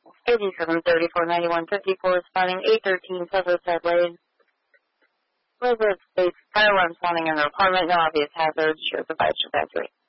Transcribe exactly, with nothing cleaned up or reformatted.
eighty-seven thirty-four ninety-one fifty-four, spawning eight thirteen Southwest Lane. Resident space, fire alarm spawning in their apartment, no obvious hazards, shows the fire trajectory.